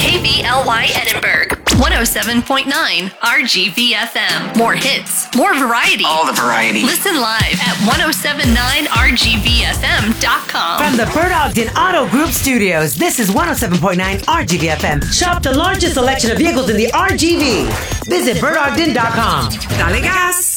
KVLY Edinburgh, 107.9 RGVFM. More hits, more variety. All the variety. Listen live at 1079RGVFM.com. From the Bert Ogden Auto Group Studios, this is 107.9 RGVFM. Shop the largest selection of vehicles in the RGV. Visit BertOgden.com. Dale gas!